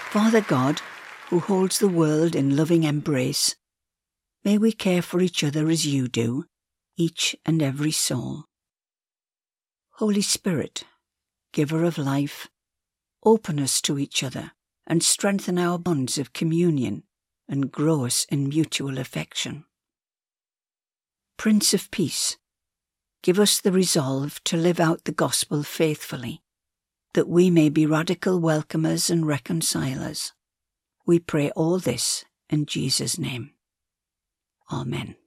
Father God, who holds the world in loving embrace, may we care for each other as you do, each and every soul. Holy Spirit, giver of life, open us to each other and strengthen our bonds of communion and grow us in mutual affection. Prince of Peace, give us the resolve to live out the gospel faithfully, that we may be radical welcomers and reconcilers. We pray all this in Jesus' name. Amen.